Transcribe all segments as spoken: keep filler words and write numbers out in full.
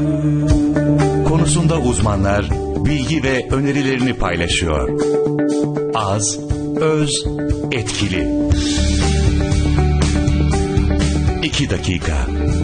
Konusunda uzmanlar bilgi ve önerilerini paylaşıyor. Az, öz, etkili. İki dakika.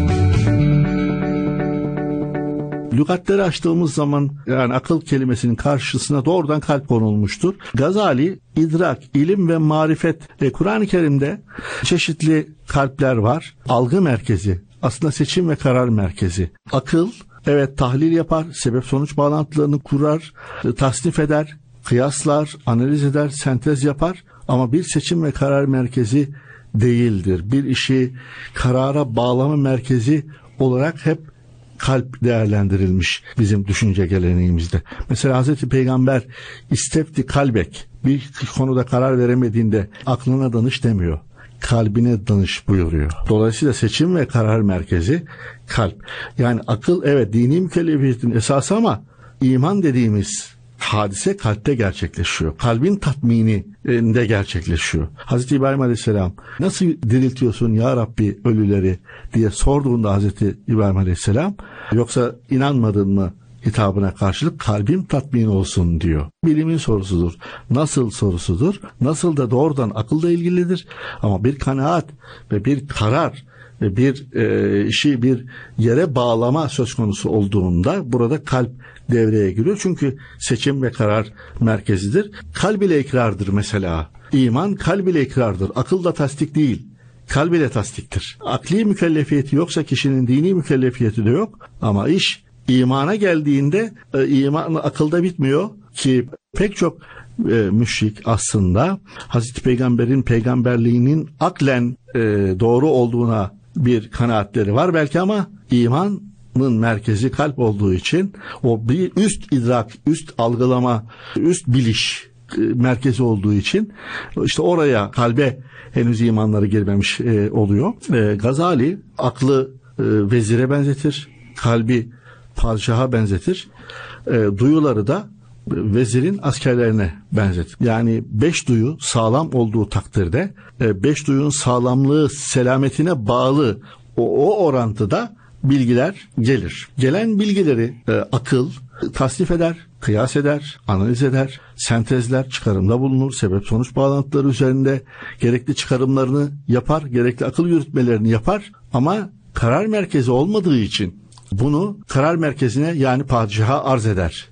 Lügatleri açtığımız zaman yani akıl kelimesinin karşısına doğrudan kalp konulmuştur. Gazali, idrak, ilim ve marifet. E, Kur'an-ı Kerim'de çeşitli kalpler var. Algı merkezi, aslında seçim ve karar merkezi. Akıl, evet tahlil yapar, sebep sonuç bağlantılarını kurar, e, tasnif eder, kıyaslar, analiz eder, sentez yapar. Ama bir seçim ve karar merkezi değildir. Bir işi karara bağlama merkezi olarak hep kalp değerlendirilmiş bizim düşünce geleneğimizde. Mesela Hazreti Peygamber istefti kalbek, bir konuda karar veremediğinde aklına danış demiyor. Kalbine danış buyuruyor. Dolayısıyla seçim ve karar merkezi kalp. Yani akıl evet dini mükellefiyetin esası ama iman dediğimiz hadise kalpte gerçekleşiyor. Kalbin tatmini de gerçekleşiyor. Hazreti İbrahim Aleyhisselam nasıl diriltiyorsun ya Rabbi ölüleri diye sorduğunda Hazreti İbrahim Aleyhisselam yoksa inanmadın mı hitabına karşılık kalbim tatmin olsun diyor. Bilimin sorusudur. Nasıl sorusudur. Nasıl da doğrudan akılla ilgilidir. Ama bir kanaat ve bir karar ve bir e, işi bir yere bağlama söz konusu olduğunda burada kalp devreye giriyor. Çünkü seçim ve karar merkezidir. Kalb ile ikrardır mesela. İman kalb ile ikrardır. Akılla tasdik değil. Kalb ile tasdiktir. Akli mükellefiyeti yoksa kişinin dini mükellefiyeti de yok. Ama iş imana geldiğinde e, iman akılda bitmiyor ki pek çok e, müşrik aslında Hazreti Peygamber'in peygamberliğinin aklen e, doğru olduğuna bir kanaatleri var belki ama imanın merkezi kalp olduğu için o bir üst idrak, üst algılama, üst biliş e, merkezi olduğu için işte oraya kalbe henüz imanları girmemiş e, oluyor. E, Gazali aklı e, vezire benzetir, kalbi padişaha benzetir, e, duyuları da vezirin askerlerine benzetir. Yani beş duyu sağlam olduğu takdirde e, beş duyunun sağlamlığı selametine bağlı o, o orantıda bilgiler gelir. Gelen bilgileri e, akıl tasnif eder, kıyas eder, analiz eder, sentezler, çıkarımda bulunur, sebep sonuç bağlantıları üzerinde gerekli çıkarımlarını yapar, gerekli akıl yürütmelerini yapar ama karar merkezi olmadığı için bunu karar merkezine yani padişaha arz eder.